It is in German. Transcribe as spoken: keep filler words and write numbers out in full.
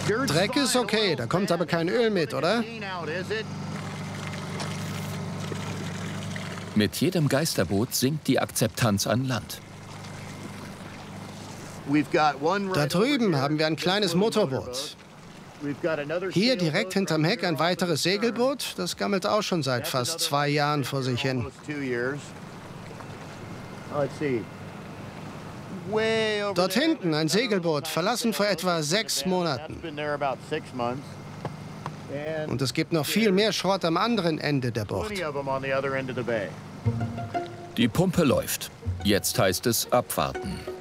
Dreck ist okay, da kommt aber kein Öl mit, oder? Mit jedem Geisterboot sinkt die Akzeptanz an Land. Da drüben haben wir ein kleines Motorboot. Hier direkt hinterm Heck ein weiteres Segelboot. Das gammelt auch schon seit fast zwei Jahren vor sich hin. Dort hinten ein Segelboot, verlassen vor etwa sechs Monaten. Und es gibt noch viel mehr Schrott am anderen Ende der Bucht. Die Pumpe läuft. Jetzt heißt es abwarten.